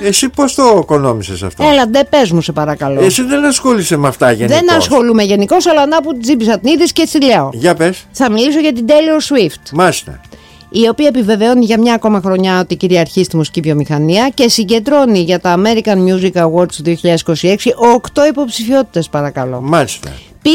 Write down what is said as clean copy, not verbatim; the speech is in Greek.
Εσύ πώς το οικονόμησες αυτό? Έλα, ντε, πες μου, σε παρακαλώ. Εσύ δεν ασχολείσαι με αυτά γενικώς? Δεν ασχολούμαι γενικώς, αλλά να που τζίμπησα την είδηση και έτσι λέω. Για πες. Θα μιλήσω για την Taylor Swift. Μάλιστα. Η οποία επιβεβαιώνει για μια ακόμα χρονιά ότι κυριαρχεί στη μουσική βιομηχανία και συγκεντρώνει για τα American Music Awards του 2026 8 υποψηφιότητες, παρακαλώ. Μάλιστα.